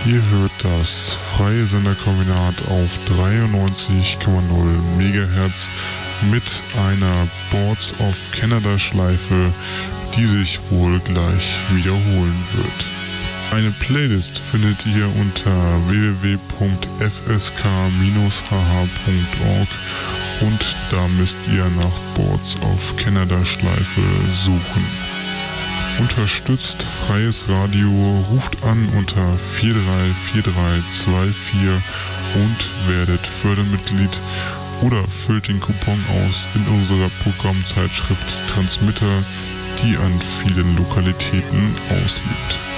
Ihr hört das freie Senderkombinat auf 93,0 MHz mit einer Boards of Canada Schleife, die sich wohl gleich wiederholen wird. Eine Playlist findet ihr unter www.fsk-hh.org und da müsst ihr nach Boards of Canada Schleife suchen. Unterstützt freies Radio, ruft an unter 434324 und werdet Fördermitglied oder füllt den Coupon aus in unserer Programmzeitschrift Transmitter, die an vielen Lokalitäten ausliegt.